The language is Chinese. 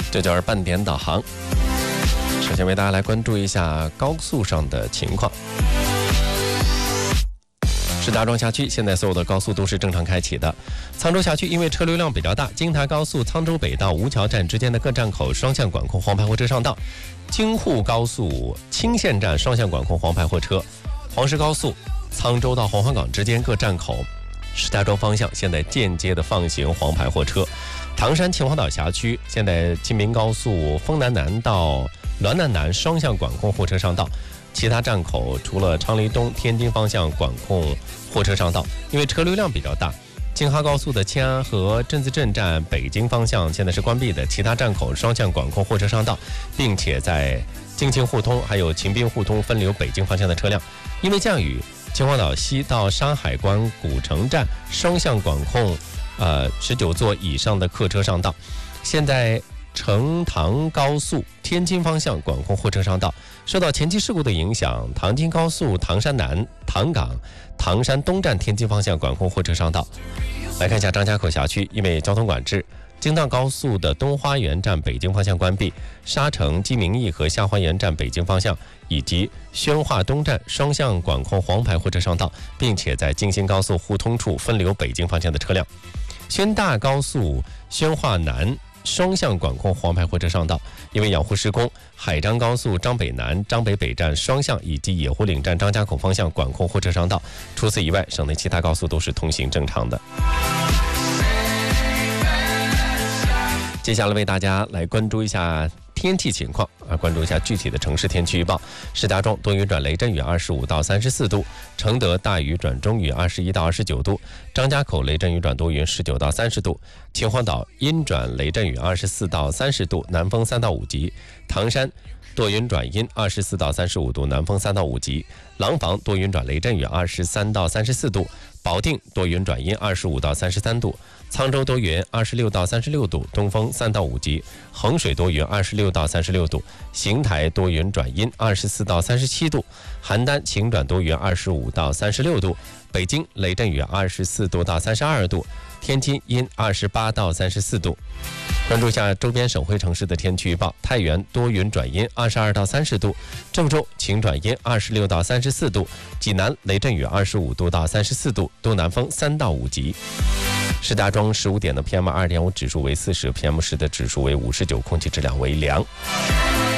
这就是半点导航。首先为大家来关注一下高速上的情况。石家庄辖区现在所有的高速都是正常开启的。沧州辖区因为车流量比较大，京台高速沧州北到吴桥站之间的各站口双向管控黄牌货车上道，京沪高速青县站双向管控黄牌货车，黄石高速沧州到黄花岗之间各站口石家庄方向现在间接的放行黄牌货车。唐山秦皇岛辖区现在金明高速丰南南到滦南南双向管控货车上道，其他站口除了昌黎东天津方向管控货车上道，因为车流量比较大，京哈高速的迁安和镇子镇站北京方向现在是关闭的，其他站口双向管控货车上道，并且在京秦互通还有秦滨互通分流北京方向的车辆。因为降雨，秦皇岛西到山海关古城站双向管控19座以上的客车上道。现在成唐高速天津方向管控货车上道，受到前期事故的影响，唐津高速唐山南、唐港、唐山东站天津方向管控货车上道。来看一下张家口辖区，因为交通管制，京藏高速的东花园站北京方向关闭，沙城鸡鸣驿和下花园站北京方向以及宣化东站双向管控黄牌货车上道，并且在京新高速互通处分流北京方向的车辆。宣大高速宣化南双向管控黄牌货车上道，因为养护施工，海张高速张北南、张北北站双向以及野湖岭站张家口方向管控货车上道。除此以外，省内其他高速都是通行正常的。接下来为大家来关注一下天气情况，关注一下具体的城市天气预报。石家庄多云转雷阵雨25到34度，承德大雨转中雨21到29度，张家口雷阵雨转多云19到30度，秦皇岛阴转雷阵雨24到30度，南风3到5级，唐山多云转阴24到35度，南风3到5级，廊坊多云转雷阵雨23到34度，保定多云转阴25到33度，沧州多云26到36度，东风3到5级，衡水多云26到36度，邢台多云转阴24到37度，邯郸晴转多云25到36度，北京雷阵雨24度到32度，天津阴28到34度。关注一下周边省会城市的天气预报，太原多云转阴22到30度，郑州晴转阴26到34度，济南雷阵雨25度到34度，东南风3到5级。石家庄15点的 PM2.5 指数为40，PM10的指数为59，空气质量为良。